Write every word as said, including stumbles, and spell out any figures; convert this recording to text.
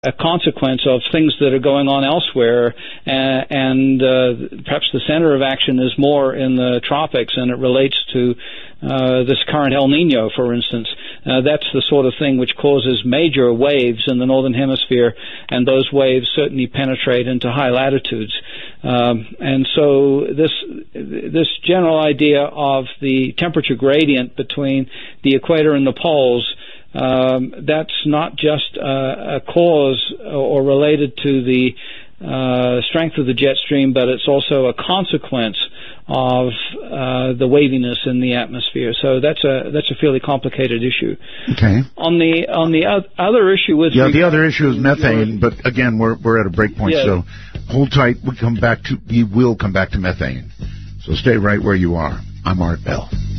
a consequence of things that are going on elsewhere, uh, and uh, perhaps the center of action is more in the tropics, and it relates to uh, this current El Nino, for instance. Uh, that's the sort of thing which causes major waves in the northern hemisphere, and those waves certainly penetrate into high latitudes. Um, and so this this general idea of the temperature gradient between the equator and the poles, Um, that's not just uh, a cause or related to the uh, strength of the jet stream, but it's also a consequence of uh, the waviness in the atmosphere. So that's a that's a fairly complicated issue. Okay. On the on the other issue with yeah, the other issue is methane, but again, we're we're at a break point, yeah. so hold tight. We come back to we will come back to methane. So stay right where you are. I'm Art Bell.